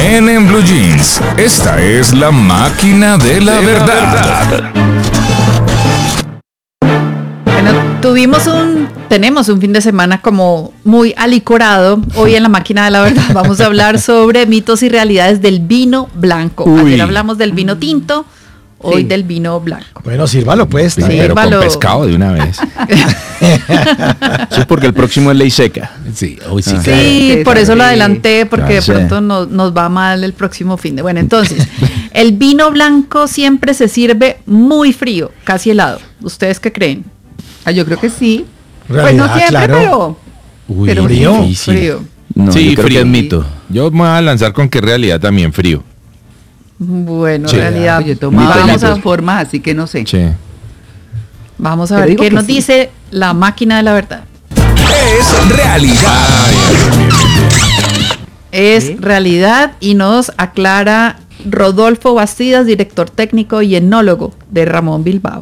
También en Blue Jeans. Esta es la máquina de la verdad. Bueno, tenemos un fin de semana como muy alicorado. Hoy en la máquina de la verdad vamos a hablar sobre mitos y realidades del vino blanco. Ayer hablamos del vino tinto, hoy del vino blanco. Bueno, sírvalo pues. Sí, pero con pescado de una vez. Eso es porque el próximo es ley seca. Sí, hoy sí. Sí, por eso lo adelanté, porque de pronto nos va mal el próximo fin de. Bueno, entonces, el vino blanco siempre se sirve muy frío, casi helado. ¿Ustedes qué creen? Yo creo que sí. Realidad, pues no siempre, claro. pero frío. Frío. No, sí, yo creo frío. que es mito. Yo me voy a lanzar con que realidad también frío. Bueno, Sí. en realidad, Yo tomaba de vamos esas formas, así que no sé. Sí. vamos a Pero ver digo qué que nos sí. dice la máquina de la verdad. Es realidad. Es realidad y nos aclara Rodolfo Bastidas, director técnico y enólogo de Ramón Bilbao.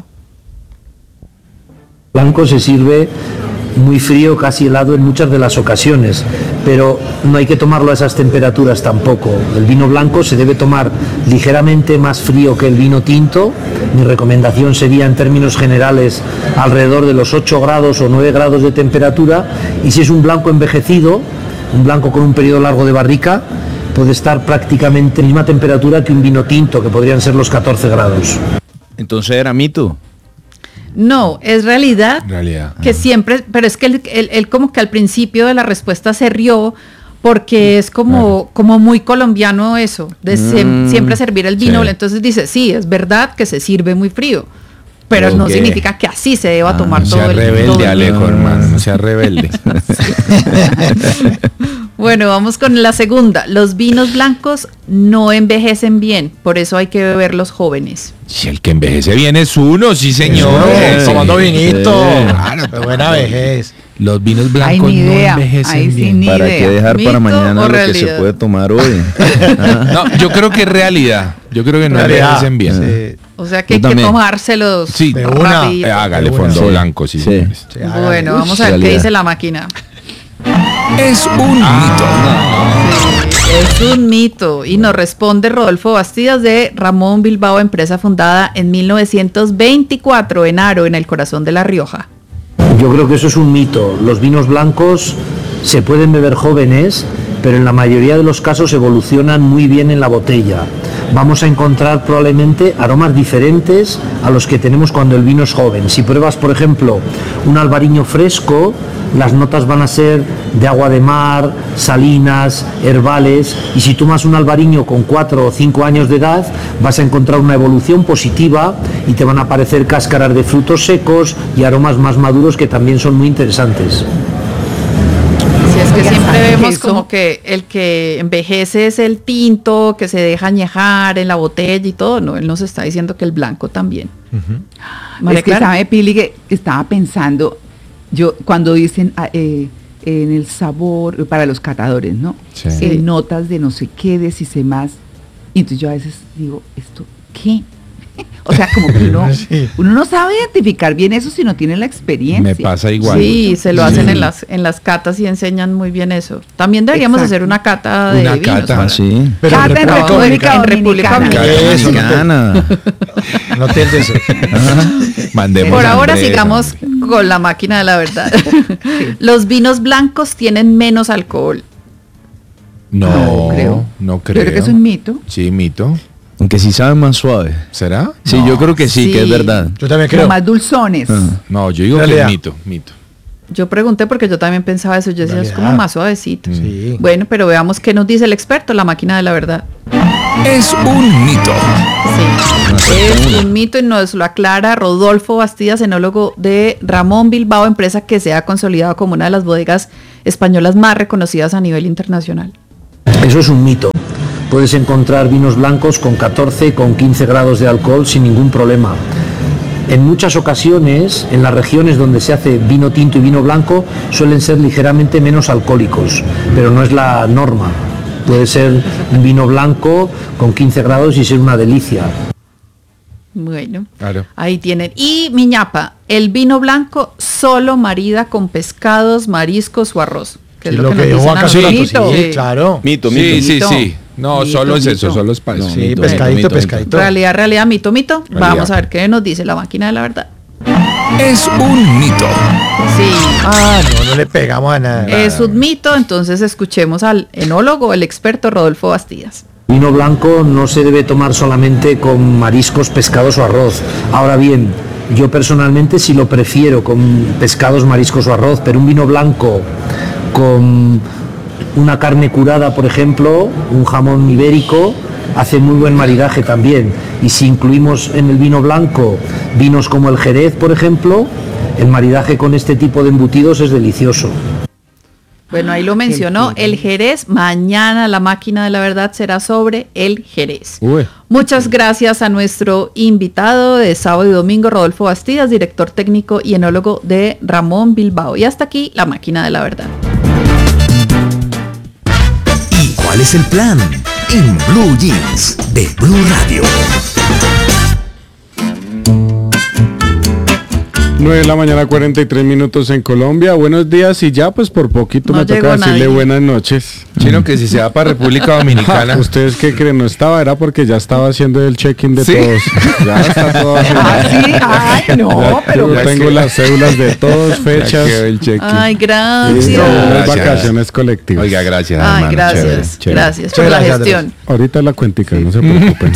Blanco se sirve muy frío, casi helado en muchas de las ocasiones, pero no hay que tomarlo a esas temperaturas tampoco. El vino blanco se debe tomar ligeramente más frío que el vino tinto. Mi recomendación sería, en términos generales, alrededor de los 8 grados o 9 grados de temperatura, y si es un blanco envejecido, un blanco con un periodo largo de barrica, puede estar prácticamente a la misma temperatura que un vino tinto, que podrían ser los 14 grados. Entonces era mito. No, es realidad. Realidad. Que siempre, pero es que él como que al principio de la respuesta se rió porque es como muy colombiano eso, de siempre servir el vino. Sí. Entonces dice, sí, es verdad que se sirve muy frío, pero no Ok. significa que así se deba tomar No todo sea el todo rebelde, el- Alejo, hermano. No sea rebelde. Bueno, vamos con la segunda. Los vinos blancos no envejecen bien, por eso hay que beberlos jóvenes. Si el que envejece bien es uno, sí, señor. Tomando vinito. Sí. Claro, qué buena vejez. Los vinos Ay, blancos ni no idea. envejecen Ahí sí, bien. ni ¿Para idea. qué dejar para ¿Mito mañana o lo que se realidad? puede tomar hoy? No, yo creo que es realidad. Yo creo que no Realidad. envejecen bien. Sí. O sea que Yo hay que también. tomárselos Sí. De una. rapidito. Hágale De una. fondo Sí. blanco, sí, Sí. señores. Sí, hágale. Bueno, vamos a ver qué realidad. dice la máquina. Es un mito. Es un mito y nos responde Rodolfo Bastidas de Ramón Bilbao, empresa fundada en 1924 en Haro, en el corazón de La Rioja. Yo creo que eso es un mito. Los vinos blancos se pueden beber jóvenes, pero en la mayoría de los casos evolucionan muy bien en la botella. Vamos a encontrar probablemente aromas diferentes a los que tenemos cuando el vino es joven. Si pruebas, por ejemplo, un albariño fresco, las notas van a ser de agua de mar, salinas, herbales, y si tomas un albariño con 4 o 5 años de edad, vas a encontrar una evolución positiva y te van a aparecer cáscaras de frutos secos y aromas más maduros que también son muy interesantes. Si es que Oiga, siempre ¿sabe vemos eso? como que el que envejece es el tinto, que se deja añejar en la botella y todo. No, él nos está diciendo que el blanco también. María Es que Clara. sabe, Pili, que estaba pensando, yo cuando dicen en el sabor, para los catadores, ¿no? Sí. Sí. Notas de no sé qué, de si sé más. Y entonces yo a veces digo, ¿esto qué? O sea, como que Sí. uno no sabe identificar bien eso si no tiene la experiencia. Me pasa igual. Sí, se lo hacen Sí. en las catas y enseñan muy bien eso. También deberíamos Exacto. hacer una cata de Una vinos. cata, para- Sí. Pero en Cata en República República en República Dominicana. Dominicana. Eso, no te- Dominicana. No te des. Mandemos Por a ahora Andrés, sigamos hombre. con la máquina de la verdad. Los vinos blancos tienen menos alcohol. No, creo. no Yo creo. creo que es un mito. Sí, mito. Aunque sí saben más suave. ¿Será? Sí, yo creo que sí, que es Sí. verdad. Yo también Como creo. más dulzones. No, yo digo que Realidad. es mito, mito. Yo pregunté porque yo también pensaba eso. Yo decía, es como Realidad. más suavecito. Sí. Bueno, pero veamos qué nos dice el experto, la máquina de la verdad. Es un mito. Sí, es un mito y nos lo aclara Rodolfo Bastidas, enólogo de Ramón Bilbao, empresa que se ha consolidado como una de las bodegas españolas más reconocidas a nivel internacional. Eso es un mito. Puedes encontrar vinos blancos con 14, con 15 grados de alcohol sin ningún problema. En muchas ocasiones, en las regiones donde se hace vino tinto y vino blanco, suelen ser ligeramente menos alcohólicos, pero no es la norma. Puede ser un vino blanco con 15 grados y ser una delicia. Bueno, Claro. ahí tienen. Y Miñapa, el vino blanco solo marida con pescados, mariscos o arroz. Que Sí, es lo que nos dijo dicen Juan a Casulato, nosotros. sí, claro. Mito, Sí, mito. sí, Mito. sí. No, Mito, solo es eso, mito. solo es para eso. Sí, Mito, pescadito, mito, mito. pescadito. Realidad, mito. Realidad. Vamos a ver qué nos dice la máquina de la verdad. Es un mito. Sí, Ah, no le pegamos a nada. es un mito, entonces escuchemos al enólogo, el experto Rodolfo Bastidas. Vino blanco no se debe tomar solamente con mariscos, pescados o arroz. Ahora bien, yo personalmente sí lo prefiero con pescados, mariscos o arroz, pero un vino blanco con una carne curada, por ejemplo, un jamón ibérico, hace muy buen maridaje también. Y si incluimos en el vino blanco vinos como el Jerez, por ejemplo, el maridaje con este tipo de embutidos es delicioso. Bueno, ahí lo mencionó, el Jerez. Mañana la máquina de la verdad será sobre el Jerez. Uy. Muchas gracias a nuestro invitado de sábado y domingo, Rodolfo Bastidas, director técnico y enólogo de Ramón Bilbao. Y hasta aquí la máquina de la verdad. ¿Y cuál es el plan? En Blue Jeans de Blue Radio. 9 de la mañana, 43 minutos en Colombia. Buenos días y ya pues por poquito No me toca llegó decirle nadie. buenas noches. Chino, que si se va para República Dominicana. ¿Ustedes qué creen? No estaba, era porque ya estaba haciendo el check-in de ¿Sí? todos. Ya está todo Ah, sí, ay, no, pero Yo tengo las cédulas de todos, fechas. Ya quedó el check-in. Ay, gracias. Las Gracias. vacaciones colectivas. Oiga, gracias. Ay, hermano, gracias. chévere, chévere. Gracias por la Gracias, gestión. Ahorita la cuentica, no se preocupen.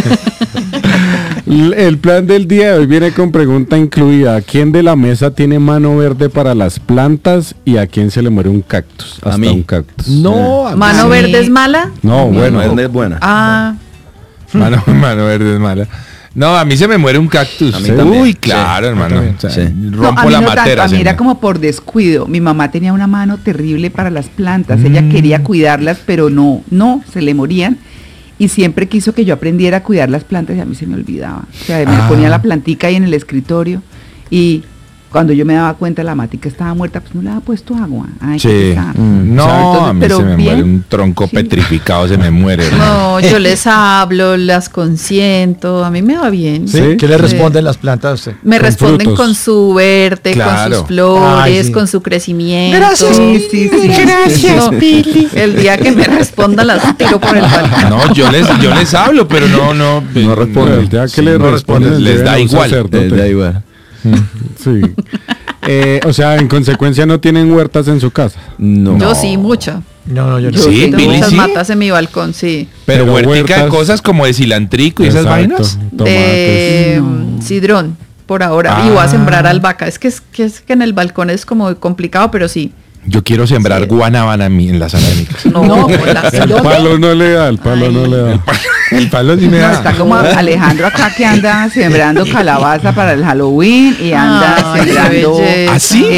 El plan del día de hoy viene con pregunta incluida. ¿A quién de la mesa tiene mano verde para las plantas y a quién se le muere un cactus? A Hasta mí. un cactus. No, a mí ¿Mano sí. verde es mala? No, bueno. es buena. Ah, Mano verde es mala. No, a mí se me muere un cactus. A mí también. Uy, claro, Sí, hermano. también. O sea, Sí. No, rompo a mí la no tanto, matera. a mí era señor. como por descuido. Mi mamá tenía una mano terrible para las plantas. Ella quería cuidarlas, pero no, se le morían. Y siempre quiso que yo aprendiera a cuidar las plantas y a mí se me olvidaba. O sea, me ponía la plantica ahí en el escritorio y cuando yo me daba cuenta la matica estaba muerta, pues no le había puesto agua. Ay, qué Sí. pesar. No, Entonces, a mí pero se me bien. muere un tronco Sí. petrificado, se me muere. hermano. no, yo les hablo, las consiento, a mí me va bien. ¿Sí? Sí. ¿Qué le responden las plantas a usted? Me Con responden frutos. con su verde, con Claro. sus flores, Ay, sí. con su crecimiento. Gracias. Sí, sí, sí. No, el día que me responda las tiro por el balcón. No, yo les hablo, pero no responden. El día que le responden, les da lleven a un igual. sacerdote. Les da igual. Sí. O sea, en consecuencia no tienen huertas en su casa. No. Yo sí, mucho. No, yo no. Yo Sí, tengo Pili, muchas sí. matas en mi balcón, sí. Pero huertica de huertas- cosas como de cilantrico y esas Exacto, vainas. De tomates. sidrón, por ahora. Y voy a sembrar albahaca. Es que en el balcón es como complicado, pero sí. Yo quiero sembrar Sí. guanábana en la sala de mi casa. No, por la El palo no le da, el palo no le da. El palo sí me No, da. está como Alejandro acá que anda sembrando calabaza para el Halloween y anda Ay, qué sembrando belleza. ¿Ah,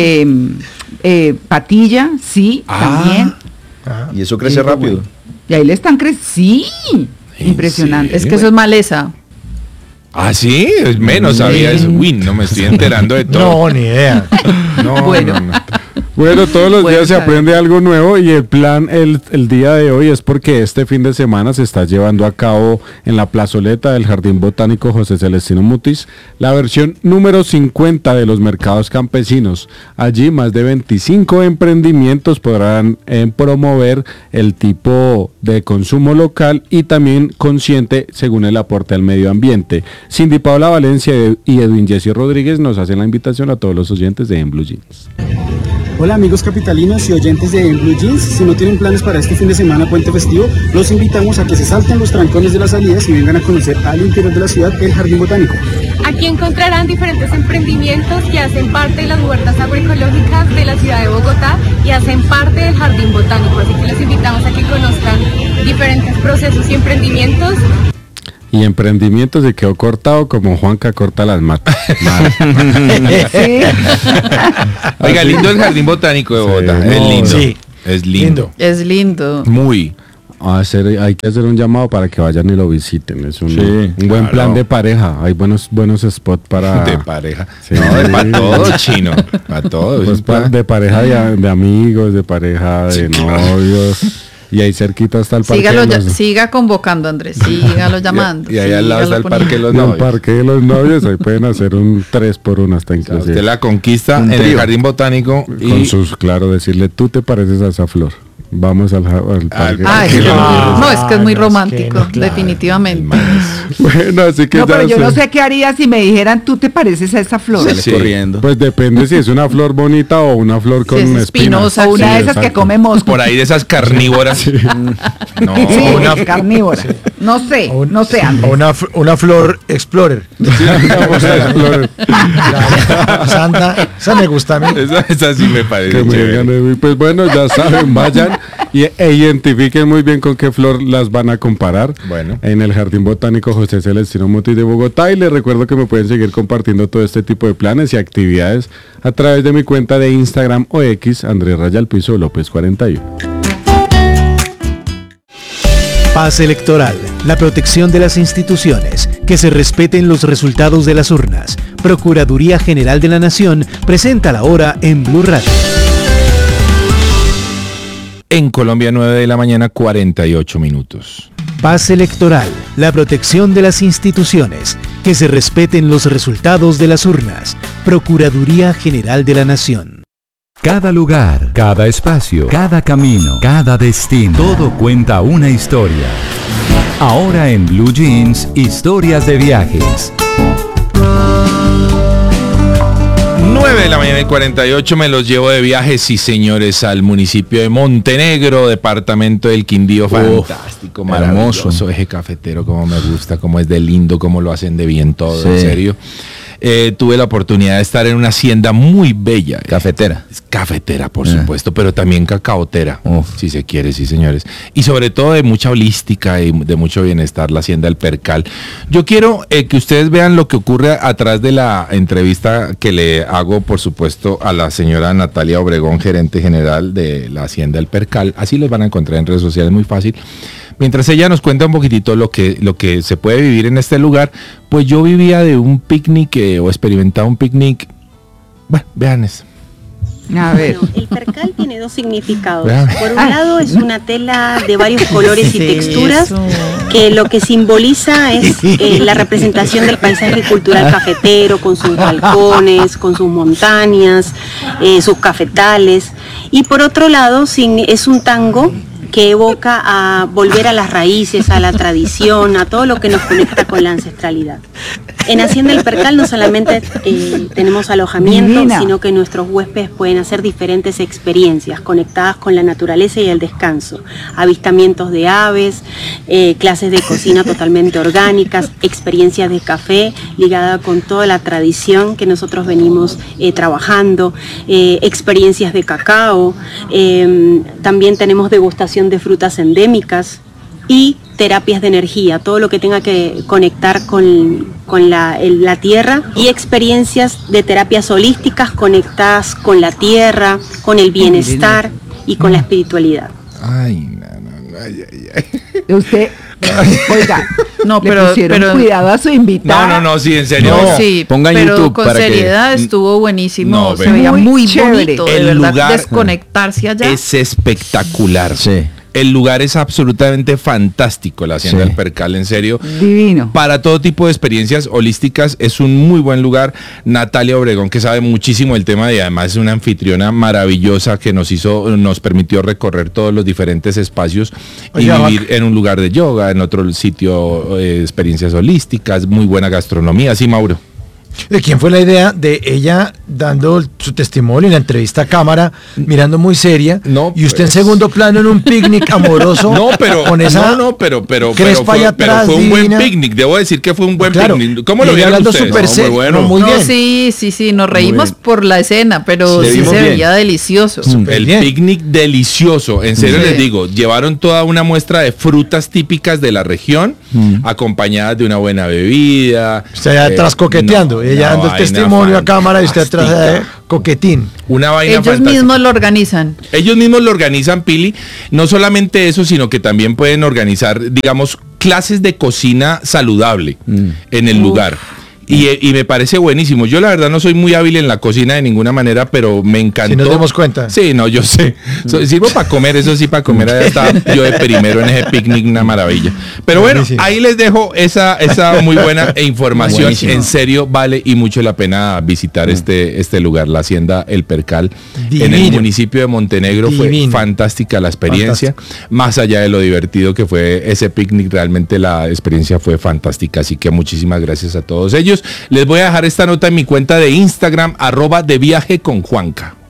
sí? patilla, sí, Ah. también. Y eso crece rápido. Y ahí le están creciendo, sí, ¿En impresionante. Es que eso es maleza. Ah, sí, es menos sabía eso. Uy, no me estoy enterando de todo. No, ni idea. No, Bueno. no. Bueno, todos los Bueno, días se está aprende algo nuevo y el plan el día de hoy es porque este fin de semana se está llevando a cabo en la plazoleta del Jardín Botánico José Celestino Mutis la versión número 50 de los mercados campesinos. Allí más de 25 emprendimientos podrán promover el tipo de consumo local y también consciente según el aporte al medio ambiente. Cindy Paula Valencia y Edwin Jesse Rodríguez nos hacen la invitación a todos los oyentes de En Blue Jeans. Hola amigos capitalinos y oyentes de En Blue Jeans, si no tienen planes para este fin de semana puente festivo, los invitamos a que se salten los trancones de las salidas y vengan a conocer al interior de la ciudad el Jardín Botánico. Aquí encontrarán diferentes emprendimientos que hacen parte de las huertas agroecológicas de la ciudad de Bogotá y hacen parte del Jardín Botánico, así que los invitamos a que conozcan diferentes procesos y emprendimientos. Y emprendimiento se quedó cortado como Juanca corta las matas. Sí. Oiga, lindo el Jardín Botánico de Bogotá. Sí, Es no. lindo. Sí. Es lindo. Es lindo. Muy. Hay que hacer un llamado para que vayan y lo visiten. Es un buen claro. plan de pareja. Hay buenos spots para... De pareja. Sí. No, para todo, chino. Para todo. Pues de pareja de amigos, de pareja de novios. Y ahí cerquita está el parque. Sígalo, de los- siga convocando, Andrés. Sígalo llamando. Y ahí al lado está sígalo el parque de los del novios. parque de los novios. Ahí pueden hacer un 3x1 hasta Usted inclusive. la conquista Un en el trío. Jardín Botánico Con y sus, claro, decirle, tú te pareces a esa flor. Vamos al parque. Ay, no, es que es muy no, romántico, es que no, claro. definitivamente. Bueno, así que No, pero ya yo no sé. sé qué haría si me dijeran, tú te pareces a esa flor. Sale Sí. corriendo. Pues depende si es una flor bonita o una flor con es espinas. espinosa, O una sí, de esas que exacto. come moscos. Por ahí de esas carnívoras. No, Sí, una- carnívora. No sé, O un- no sé, Andrés. O una flor explorer. Flor. La Santa, esa me gusta a mí. esa sí me parece Que me chévere. gane. Pues bueno, ya saben, vayan e identifiquen muy bien con qué flor las van a comparar. Bueno. En el Jardín Botánico José Celestino Mutis de Bogotá. Y les recuerdo que me pueden seguir compartiendo todo este tipo de planes y actividades a través de mi cuenta de Instagram o X, Andrés Rayal Piso López 41. Paz electoral, la protección de las instituciones, que se respeten los resultados de las urnas. Procuraduría General de la Nación presenta la hora en Blue Radio. En Colombia, 9 de la mañana, 48 minutos. Paz electoral, la protección de las instituciones, que se respeten los resultados de las urnas. Procuraduría General de la Nación. Cada lugar, cada espacio, cada camino, cada destino, todo cuenta una historia. Ahora en Blue Jeans, historias de viajes. 9 de la mañana y 48, me los llevo de viaje, sí señores, al municipio de Montenegro, departamento del Quindío. Fantástico, maravilloso, hermoso. eje cafetero, como me gusta, como es de lindo, como lo hacen de bien todo, Sí. en serio. Tuve la oportunidad de estar en una hacienda muy bella. Cafetera. Es cafetera, por supuesto, pero también cacaotera, si se quiere, sí señores. Y sobre todo de mucha holística y de mucho bienestar, la hacienda El Percal. Yo quiero que ustedes vean lo que ocurre atrás de la entrevista que le hago, por supuesto, a la señora Natalia Obregón, gerente general de la hacienda El Percal. Así los van a encontrar en redes sociales, muy fácil. Mientras ella nos cuenta un poquitito lo que se puede vivir en este lugar, pues yo vivía de un picnic o experimentaba un picnic. Bueno, vean eso. A ver. Bueno, el percal tiene dos significados. Vean. Por un lado es una tela de varios colores y Sí, texturas eso. que lo que simboliza es la representación del paisaje cultural cafetero, con sus balcones, con sus montañas, sus cafetales. Y por otro lado es un tango que evoca a volver a las raíces, a la tradición, a todo lo que nos conecta con la ancestralidad. En Hacienda El Percal no solamente tenemos alojamiento, Divina. sino que nuestros huéspedes pueden hacer diferentes experiencias conectadas con la naturaleza y el descanso. Avistamientos de aves, clases de cocina totalmente orgánicas, experiencias de café ligada con toda la tradición que nosotros venimos trabajando, experiencias de cacao, también tenemos degustación de frutas endémicas y terapias de energía, todo lo que tenga que conectar con la tierra, y experiencias de terapias holísticas conectadas con la tierra, con el bienestar y con la espiritualidad. Ay, Usted, oiga, No, le pero pusieron cuidado a su invitada. No, sí, en serio. No. Sí, Ponga en pero YouTube con para que- seriedad estuvo buenísimo, No, se ve. veía Muy muy chévere. bonito, de El verdad, lugar desconectarse allá. Es espectacular. Sí. El lugar es absolutamente fantástico, la Hacienda Sí. del Percal, en serio. Divino. Para todo tipo de experiencias holísticas es un muy buen lugar. Natalia Obregón, que sabe muchísimo del tema y además es una anfitriona maravillosa que nos permitió recorrer todos los diferentes espacios y Oye, vivir en un lugar de yoga, en otro sitio experiencias holísticas, muy buena gastronomía. Sí, Mauro. ¿De quién fue la idea de ella dando su testimonio en la entrevista a cámara, mirando muy seria, No, y usted en pues. segundo plano en un picnic amoroso? No, pero con esa pero crespa allá pero atrás, fue un divina. buen picnic. Debo decir que fue un buen Claro, picnic. ¿Cómo y lo ella vieron hablando ustedes? súper No, muy serio, bueno. muy No, bien. sí, nos reímos bien. por la escena, pero Le sí vimos se bien. veía delicioso. El bien. picnic delicioso, en serio Sí. les digo, llevaron toda una muestra de frutas típicas de la región, acompañadas de una buena bebida. Usted allá atrás coqueteando, y ella dando el vaina testimonio a cámara y usted atrás fantástica. coquetín. Una vaina Ellos fantástica. mismos lo organizan. Ellos mismos lo organizan, Pili. No solamente eso, sino que también pueden organizar, digamos, clases de cocina saludable en el lugar. Y me parece buenísimo. Yo la verdad no soy muy hábil en la cocina de ninguna manera, pero me encantó. Si nos damos cuenta. Sí, no, yo sé. Sirvo para comer, eso sí, para comer. Allá estaba yo de primero en ese picnic, una maravilla. Pero bueno, ahí les dejo esa muy buena información. Buenísimo. En serio, vale y mucho la pena visitar este lugar, la Hacienda El Percal, en el municipio de Montenegro. Fue fantástica la experiencia. Más allá de lo divertido que fue ese picnic, realmente la experiencia fue fantástica. Así que muchísimas gracias a todos ellos. Les voy a dejar esta nota en mi cuenta de Instagram, @deviajeconjuanca.